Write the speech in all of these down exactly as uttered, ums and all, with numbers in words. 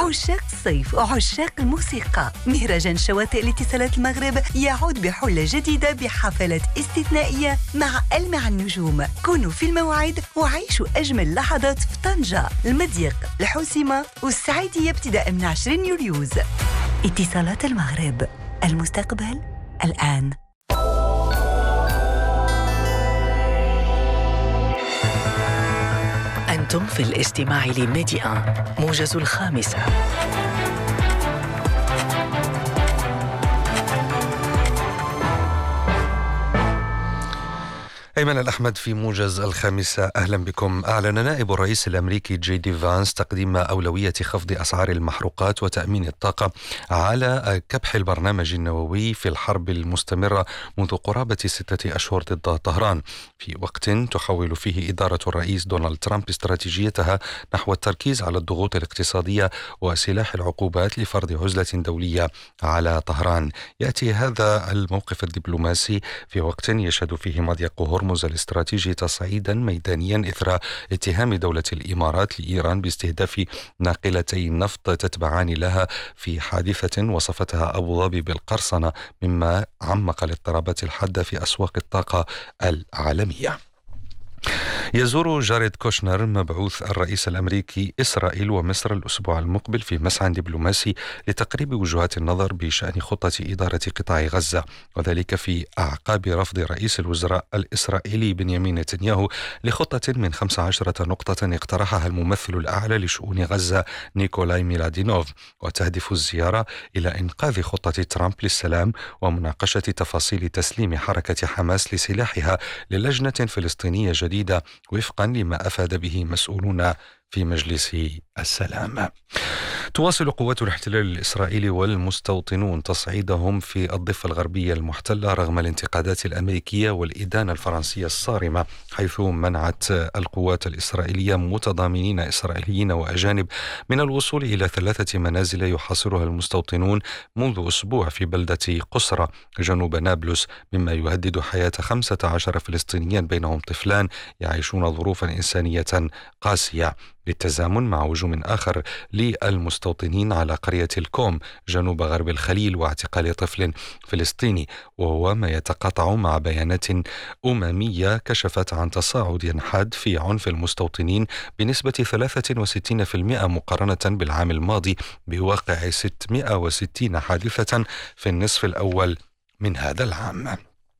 عشاق الصيف وعشاق الموسيقى، مهرجان شواطئ الاتصالات المغرب يعود بحلة جديدة بحفلات استثنائية مع ألمع النجوم. كونوا في الموعد وعيشوا أجمل لحظات في طنجة، المضيق، الحوسمة والسعيدية ابتداء من عشرين يوليوز. اتصالات المغرب، المستقبل الآن. أنتم في الاستماع لميديا موجز الخامسة. أيمن الأحمد في موجز الخامسة، أهلا بكم. أعلن نائب الرئيس الأمريكي جي دي فانس تقديم أولوية خفض أسعار المحروقات وتأمين الطاقة على كبح البرنامج النووي في الحرب المستمرة منذ قرابة ستة أشهر ضد طهران، في وقت تحول فيه إدارة الرئيس دونالد ترامب استراتيجيتها نحو التركيز على الضغوط الاقتصادية وسلاح العقوبات لفرض عزلة دولية على طهران. يأتي هذا الموقف الدبلوماسي في وقت يشهد فيه مضيق هرمز الاستراتيجي تصعيدا ميدانيا إثر اتهام دولة الإمارات لإيران باستهداف ناقلتي نفط تتبعان لها في حادثة وصفتها أبو ظبي بالقرصنة، مما عمق الاضطرابات الحادة في أسواق الطاقة العالمية. يزور جاريد كوشنر مبعوث الرئيس الأمريكي إسرائيل ومصر الأسبوع المقبل في مسعى دبلوماسي لتقريب وجهات النظر بشأن خطة إدارة قطاع غزة، وذلك في أعقاب رفض رئيس الوزراء الإسرائيلي بنيامين نتنياهو لخطة من خمس عشرة نقطة اقترحها الممثل الأعلى لشؤون غزة نيكولاي ميلادينوف، وتهدف الزيارة إلى إنقاذ خطة ترامب للسلام ومناقشة تفاصيل تسليم حركة حماس لسلاحها للجنة فلسطينية جديدة وفقا لما أفاد به مسؤولون في مجلس السلام. تواصل قوات الاحتلال الإسرائيلي والمستوطنون تصعيدهم في الضفة الغربية المحتلة رغم الانتقادات الأمريكية والإدانة الفرنسية الصارمة، حيث منعت القوات الإسرائيلية متضامنين إسرائيليين وأجانب من الوصول إلى ثلاثة منازل يحاصرها المستوطنون منذ أسبوع في بلدة قسرة جنوب نابلس، مما يهدد حياة خمسة عشر فلسطينيا بينهم طفلان يعيشون ظروفا إنسانية قاسية، بالتزامن مع هجوم آخر للمستوطنين على قرية الكوم جنوب غرب الخليل واعتقال طفل فلسطيني، وهو ما يتقاطع مع بيانات أممية كشفت عن تصاعد حاد في عنف المستوطنين بنسبة ثلاثة وستين بالمئة مقارنة بالعام الماضي، بواقع ستمئة وستين حادثة في النصف الأول من هذا العام.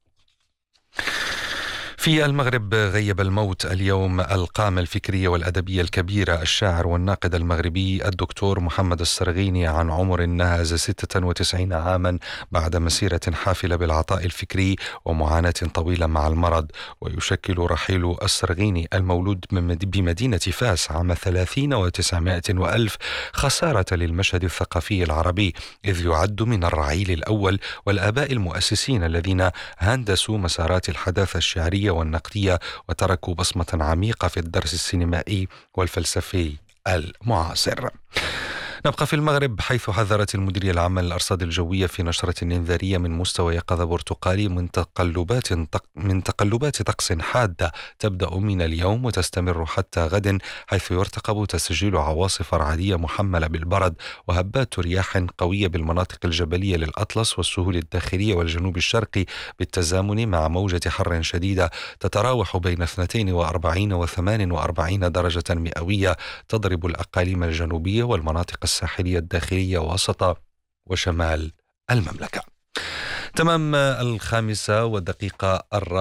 في المغرب غيب الموت اليوم القامة الفكرية والأدبية الكبيرة الشاعر والناقد المغربي الدكتور محمد السرغيني عن عمر ناهز ستة وتسعين عاما بعد مسيرة حافلة بالعطاء الفكري ومعاناة طويلة مع المرض. ويشكل رحيل السرغيني المولود بمدينة فاس عام ثلاثين وتسعمائة وألف خسارة للمشهد الثقافي العربي، إذ يعد من الرعيل الأول والآباء المؤسسين الذين هندسوا مسارات الحداثة الشعرية والنقدية وتركوا بصمة عميقة في الدرس السينمائي والفلسفي المعاصر. نبقى في المغرب، حيث حذرت المديرية العامة للأرصاد الجوية في نشرة إنذارية من مستوى يقظة برتقالي من تقلبات من تقلبات طقس حادة تبدأ من اليوم وتستمر حتى غد، حيث يرتقب تسجيل عواصف رعدية محملة بالبرد وهبات رياح قوية بالمناطق الجبلية للأطلس والسهول الداخلية والجنوب الشرقي، بالتزامن مع موجة حر شديدة تتراوح بين اثنتين وأربعين وثمان وأربعين درجة مئوية تضرب الأقاليم الجنوبية والمناطق الساحلية الداخلية وسط وشمال المملكة. تمام الخامسة والدقيقة الرابعة.